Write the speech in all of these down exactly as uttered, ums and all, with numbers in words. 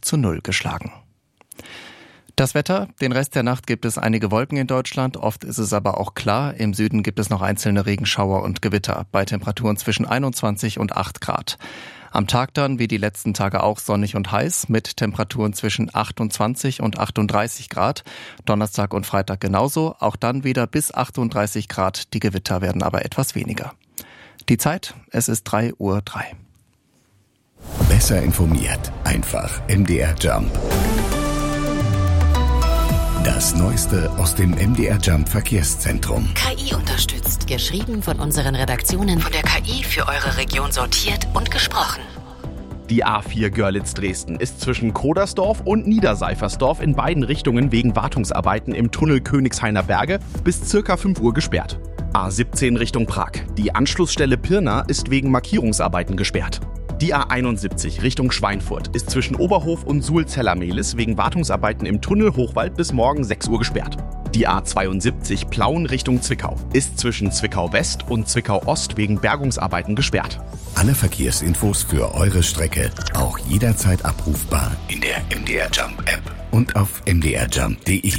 zu null geschlagen. Das Wetter: Den Rest der Nacht gibt es einige Wolken in Deutschland, oft ist es aber auch klar. Im Süden gibt es noch einzelne Regenschauer und Gewitter, bei Temperaturen zwischen einundzwanzig und acht Grad. Am Tag dann, wie die letzten Tage auch, sonnig und heiß, mit Temperaturen zwischen achtundzwanzig und achtunddreißig Grad. Donnerstag und Freitag genauso, auch dann wieder bis achtunddreißig Grad. Die Gewitter werden aber etwas weniger. Die Zeit: Es ist drei Uhr drei. Besser informiert, einfach M D R Jump. Das Neueste aus dem M D R Jump Verkehrszentrum. K I unterstützt. Geschrieben von unseren Redaktionen. Von der K I für eure Region sortiert und gesprochen. Die A vier Görlitz-Dresden ist zwischen Kodersdorf und Niederseifersdorf in beiden Richtungen wegen Wartungsarbeiten im Tunnel Königshainer Berge bis circa fünf Uhr gesperrt. A siebzehn Richtung Prag. Die Anschlussstelle Pirna ist wegen Markierungsarbeiten gesperrt. Die A einundsiebzig Richtung Schweinfurt ist zwischen Oberhof und Suhl-Zellermehlis wegen Wartungsarbeiten im Tunnel Hochwald bis morgen sechs Uhr gesperrt. Die A zweiundsiebzig Plauen Richtung Zwickau ist zwischen Zwickau West und Zwickau Ost wegen Bergungsarbeiten gesperrt. Alle Verkehrsinfos für eure Strecke auch jederzeit abrufbar in der M D R Jump App und auf m d r jump punkt d e.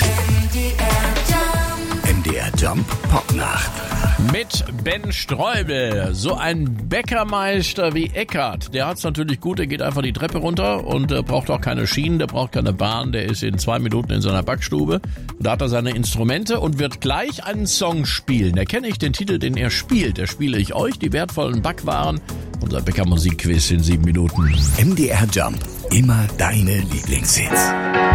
M D R Jump Popnacht. Mit Ben Streubel, so ein Bäckermeister wie Eckart, der hat's natürlich gut, der geht einfach die Treppe runter und äh, braucht auch keine Schienen, der braucht keine Bahn, der ist in zwei Minuten in seiner Backstube. Da hat er seine Instrumente und wird gleich einen Song spielen. Da kenne ich den Titel, den er spielt. Da spiele ich euch die wertvollen Backwaren. Unser Bäckermusikquiz in sieben Minuten. M D R Jump, immer deine Lieblingshits.